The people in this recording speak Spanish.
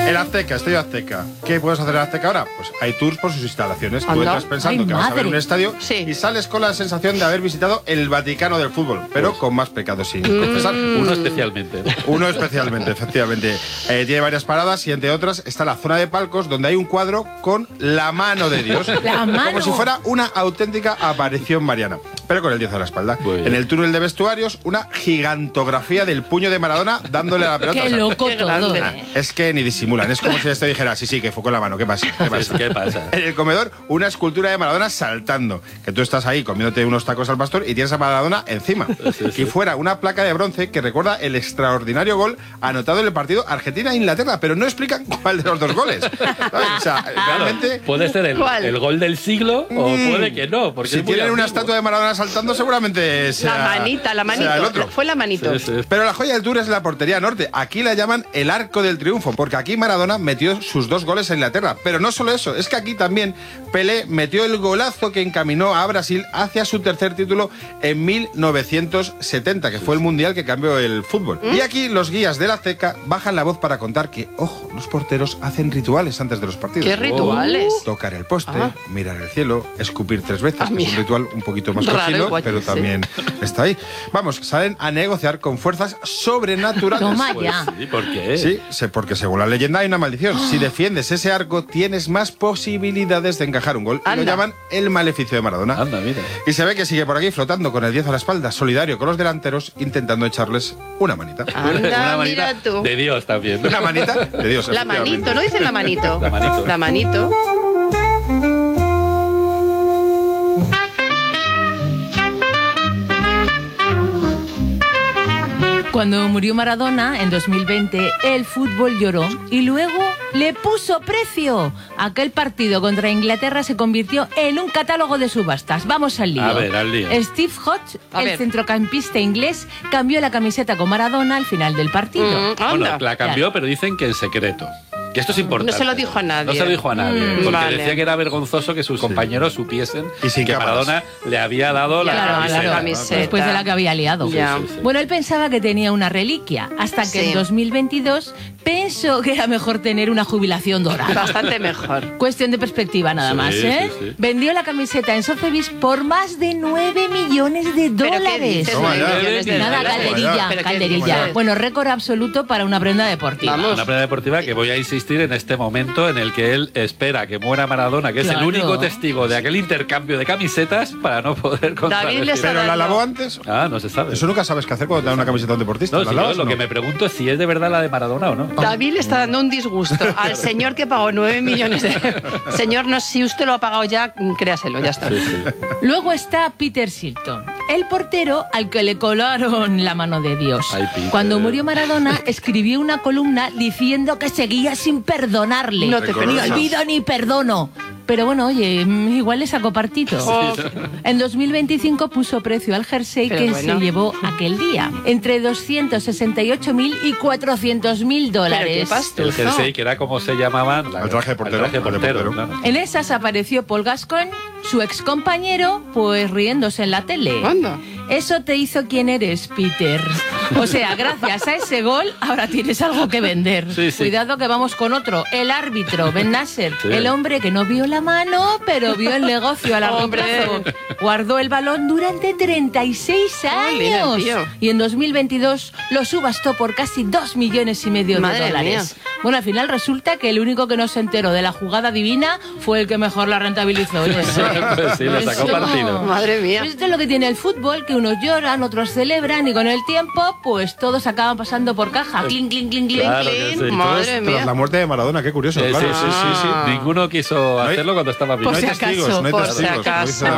El Azteca, Estadio Azteca. ¿Qué puedes hacer en el Azteca ahora? Pues hay tours por sus instalaciones. Tú entras pensando que vas a ver un estadio y sales con la sensación de haber visitado el Vaticano del fútbol, pero con más pecados sin confesar. Uno especialmente. Uno especialmente, efectivamente. Tiene varias paradas y entre otras está la zona de palcos donde hay un cuadro con la mano de Dios. La mano. Como si fuera una auténtica aparición mariana, pero con el 10 a la espalda. En el túnel de vestuarios, una gigantografía del puño de Maradona dándole a la pelota. Qué loco todo. Es que ni disimulan. Es como si este dijera, sí, que fue con la mano. ¿Qué pasa? ¿Qué pasa? En el comedor, una escultura de Maradona saltando. Que tú estás ahí comiéndote unos tacos al pastor y tienes a Maradona encima. Y fuera una placa de bronce que recuerda el extraordinario gol anotado en el partido Argentina-Inglaterra, pero no explican cuál de los dos goles. O sea, realmente... Puede ser el gol del siglo o puede que no. Porque si tienen una estatua de Maradona saltando, seguramente sea... La manito. El otro. Fue la manito. Sí. Pero la joya del Tour es la portería norte. Aquí la llaman el Arco del Triunfo, porque aquí Maradona metió sus 2 goles en Inglaterra. Pero no solo eso, es que aquí también Pelé metió el golazo que encaminó a Brasil hacia su tercer título en 1970, que fue el mundial que cambió el fútbol. Y aquí los guías de la Azteca bajan la voz para contar que, ojo, los porteros hacen rituales antes de los partidos. ¿Qué rituales? Tocar el poste, mirar el cielo, escupir 3 veces, que es un ritual un poquito más cochino, pero también está ahí. Vamos, salen a negociar con fuerzas sobrenaturales. Toma ya. Sí, ¿por qué? Sí, porque según la leyenda hay una maldición. Si defiendes ese arco, tienes más posibilidades de encajar un gol. Y lo llaman el maleficio de Maradona. Anda, mira. Y se ve que sigue por aquí flotando con el 10 a la espalda, solidario con los delanteros, intentando echarles una manita. Anda, Una manita mira tú. de Dios también. Una manita de Dios. La manito, ¿no dicen la manito? La manito. La manito. Cuando murió Maradona en 2020, el fútbol lloró y luego le puso precio. Aquel partido contra Inglaterra se convirtió en un catálogo de subastas. Vamos al lío. A ver, al lío. Steve Hodge, el centrocampista inglés, cambió la camiseta con Maradona al final del partido. Bueno, la cambió, pero dicen que en secreto. Que esto es importante. No se lo dijo a nadie. No se lo dijo a nadie. Porque vale. decía que era vergonzoso que sus compañeros supiesen Y sin que cámaras. Maradona le había dado la camiseta. ¿no? Después de la que había liado. Ya. Bueno, él pensaba que tenía una reliquia, hasta que en 2022 pensó que era mejor tener una jubilación dorada. Bastante mejor. Cuestión de perspectiva nada más, ¿eh? Sí. Vendió la camiseta en Sotheby's por más de 9 millones de ¿Pero qué dólares. dices? Toma ya. 9 millones de Nada, dólares. calderilla, ¿Pero qué calderilla. dices? Bueno, récord absoluto para una prenda deportiva. Vamos. Una prenda deportiva que voy a insistir en este momento en el que él espera que muera Maradona, que es Claro. el único testigo de aquel intercambio de camisetas para no poder contradecir. le está ¿Pero la dando- lavó antes? Ah, no se sabe. Eso nunca sabes qué hacer cuando te dan una camiseta a un deportista. No, ¿La si lavas yo o lo no? que me pregunto es si es de verdad la de Maradona o no. David le está dando un disgusto al señor que pagó 9 millones de euros. Señor, no, si usted lo ha pagado ya, créaselo, ya está. Luego está Peter Shilton, el portero al que le colaron la mano de Dios. Ay, Peter. Cuando murió Maradona, escribió una columna diciendo que seguía sin perdonarle. No te Ni perdonas. olvido ni perdono. Pero bueno, oye, igual le sacó partido. En 2025 puso precio al jersey Pero que bueno. se llevó aquel día. Entre 268.000 y 400.000 dólares. Pero qué pasto. El jersey, que era como se llamaban. El traje de portero. El traje de portero, claro. En esas apareció Paul Gascoigne, su ex compañero, pues riéndose en la tele. Anda. Eso te hizo quien eres, Peter. O sea, gracias a ese gol, ahora tienes algo que vender. Sí. Cuidado que vamos con otro. El árbitro, Ben Nasser. Sí. El hombre que no vio la mano, pero vio el negocio a largo Hombre. plazo. Guardó el balón durante 36 Jolín, el años. tío. Y en 2022 lo subastó por casi 2,5 millones de Madre dólares. mía. Bueno, al final resulta que el único que no se enteró de la jugada divina fue el que mejor la rentabilizó. Oye. Pues sí, le sacó Eso. partido. Madre mía. Esto es lo que tiene el fútbol, que unos lloran, otros celebran y con el tiempo, pues todos acaban pasando por caja. Clink, clink, clink, clink. Claro que sí. Madre Tras la mía. muerte de Maradona, qué curioso. Sí, claro. sí. Ninguno quiso hay- hacerlo cuando estaba vivo. Por No hay si testigos, acaso, no hay por testigos, si como acaso. dice